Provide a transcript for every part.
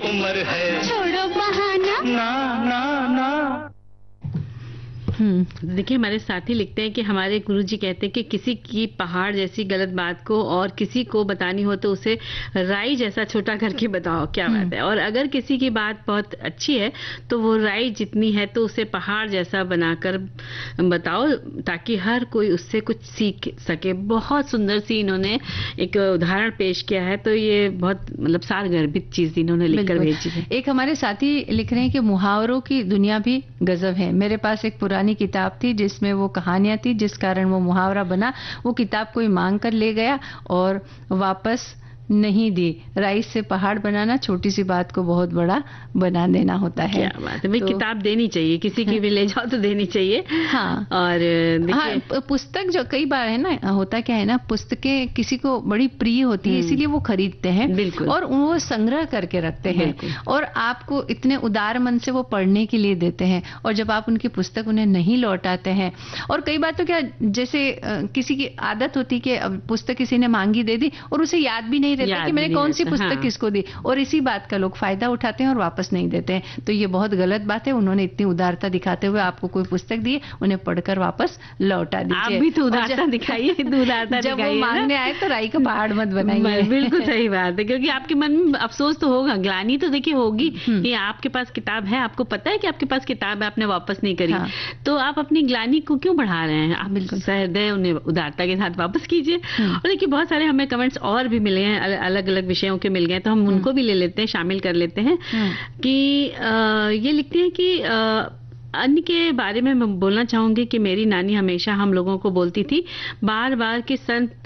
उम्र है, छोड़ो बहाना। ना ना ना। देखिए, हमारे साथी लिखते हैं कि हमारे गुरुजी कहते हैं कि किसी की पहाड़ जैसी गलत बात को और किसी को बतानी हो तो उसे राई जैसा छोटा करके बताओ। क्या बात है। और अगर किसी की बात बहुत अच्छी है तो वो राई जितनी है तो उसे पहाड़ जैसा बनाकर बताओ, ताकि हर कोई उससे कुछ सीख सके। बहुत सुंदर सी इन्होंने एक उदाहरण पेश किया है, तो ये बहुत मतलब सारगर्भित चीज इन्होंने लिखकर भेजी है। एक हमारे साथी लिख रहे हैं कि मुहावरों की दुनिया भी गजब है। मेरे पास एक पुरानी किताब थी जिसमें वो कहानियां थी, जिस कारण वो मुहावरा बना। वो किताब कोई मांग कर ले गया और वापस नहीं दी। राई से पहाड़ बनाना छोटी सी बात को बहुत बड़ा बना देना होता है। क्या बात है भाई, किताब देनी चाहिए, किसी की भी ले जाओ तो देनी चाहिए। हाँ, और हाँ, पुस्तक जो कई बार है ना, होता क्या है ना, पुस्तकें किसी को बड़ी प्रिय होती है, इसीलिए वो खरीदते हैं। बिल्कुल। और वो संग्रह करके रखते हैं और आपको इतने उदार मन से वो पढ़ने के लिए देते हैं। और जब आप उनकी पुस्तक उन्हें नहीं लौटाते हैं, और कई बार तो क्या, जैसे किसी की आदत होती कि पुस्तक किसी ने मांगी दे दी और उसे याद भी नहीं रहता कि मैंने कौन सी पुस्तक किसको दी, और इसी बात का लोग फायदा उठाते हैं और वापस नहीं देते हैं। तो ये बहुत गलत बात है। उन्होंने इतनी उदारता दिखाते हुए आपको कोई पुस्तक दी, उन्हें पढ़कर वापस लौटा दीजिए। आप भी तो उदारता दिखाइए, उदारता जब वो मांगने आए तो राई का पहाड़ मत बनाइए। बिल्कुल सही बात है, क्योंकि आपके मन में अफसोस तो होगा, ग्लानि तो देखिए होगी कि आपके पास किताब है, आपको पता है कि आपके पास किताब है, आपने वापस नहीं करी। तो आप अपनी ग्लानि को क्यों बढ़ा रहे हैं? आप बिल्कुल सहृदय उन्हें उदारता के साथ वापस कीजिए। और देखिए, बहुत सारे हमें कमेंट्स और भी मिले हैं, अलग अलग विषयों के मिल गए, तो हम उनको भी ले लेते हैं, शामिल कर लेते हैं। कि ये लिखते हैं कि अन्न के बारे में मैं बोलना चाहूंगी कि मेरी नानी हमेशा हम लोगों को बोलती थी बार बार कि संत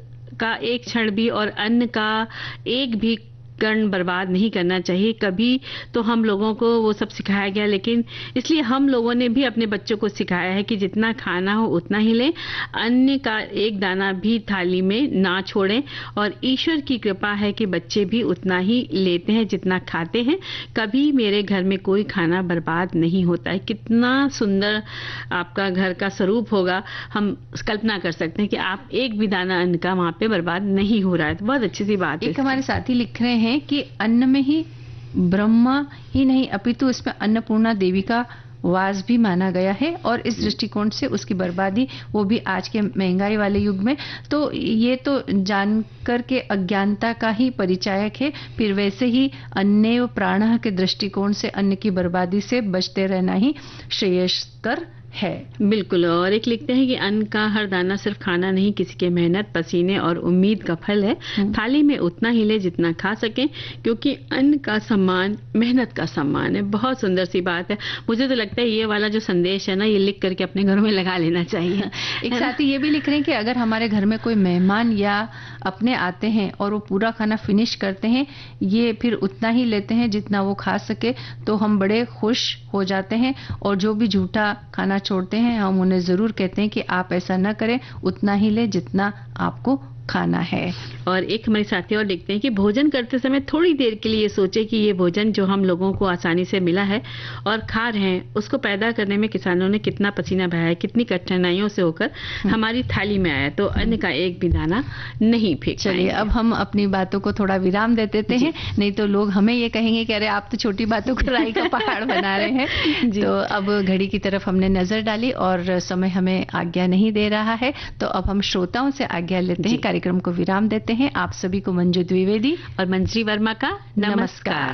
का एक क्षण भी और अन्न का एक भी कण बर्बाद नहीं करना चाहिए। कभी तो हम लोगों को वो सब सिखाया गया, लेकिन इसलिए हम लोगों ने भी अपने बच्चों को सिखाया है कि जितना खाना हो उतना ही लें, अन्न का एक दाना भी थाली में ना छोड़ें। और ईश्वर की कृपा है कि बच्चे भी उतना ही लेते हैं जितना खाते हैं। कभी मेरे घर में कोई खाना बर्बाद नहीं होता है। कितना सुंदर आपका घर का स्वरूप होगा, हम कल्पना कर सकते हैं कि आप एक भी दाना अन्न का वहां पे बर्बाद नहीं हो रहा है। तो बहुत अच्छी सी बात है। एक हमारे साथी लिख रहे हैं कि अन्न में ही ब्रह्मा ही नहीं अपितु इसमें अन्नपूर्णा देवी का वास भी माना गया है, और इस दृष्टिकोण से उसकी बर्बादी, वो भी आज के महंगाई वाले युग में, तो ये तो जानकर के अज्ञानता का ही परिचायक है। फिर वैसे ही अन्य प्राणः के दृष्टिकोण से अन्न की बर्बादी से बचते रहना ही श्रेयस्कर है। बिल्कुल। और एक लिखते हैं कि अन्न का हर दाना सिर्फ खाना नहीं, किसी के मेहनत, पसीने और उम्मीद का फल है। थाली में उतना ही ले जितना खा सकें, क्योंकि अन्न का सम्मान मेहनत का सम्मान है। बहुत सुंदर सी बात है। मुझे तो लगता है ये वाला जो संदेश है ना, ये लिख करके अपने घरों में लगा लेना चाहिए। एक साथी ये भी लिख रहे हैं कि अगर हमारे घर में कोई मेहमान या अपने आते हैं और वो पूरा खाना फिनिश करते हैं, ये फिर उतना ही लेते हैं जितना वो खा सके, तो हम बड़े खुश हो जाते हैं। और जो भी झूठा खाना छोड़ते हैं, हम उन्हें जरूर कहते हैं कि आप ऐसा न करें, उतना ही ले जितना आपको खाना है। और एक हमारे साथी और लिखते हैं कि भोजन करते समय थोड़ी देर के लिए सोचे कि ये भोजन जो हम लोगों को आसानी से मिला है और खा रहे हैं, उसको पैदा करने में किसानों ने कितना पसीना बहाया है, कितनी कठिनाइयों से होकर हमारी थाली में आया। तो अन्न का एक भी दाना नहीं फेंक। चलिए, अब हम अपनी बातों को थोड़ा विराम दे देते हैं, नहीं तो लोग हमें ये कहेंगे कि अरे आप तो छोटी बातों को राई का पहाड़ बना रहे हैं। तो अब घड़ी की तरफ हमने नजर डाली और समय हमें आज्ञा नहीं दे रहा है, तो अब हम श्रोताओं से आज्ञा लेते हैं, कार्यक्रम को विराम देते हैं। आप सभी को मंजू द्विवेदी और मंजरी वर्मा का नमस्कार।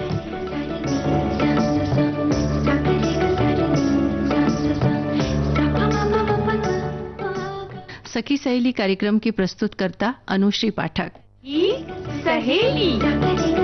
सखी सहेली कार्यक्रम की प्रस्तुतकर्ता अनुश्री पाठक। सहेली।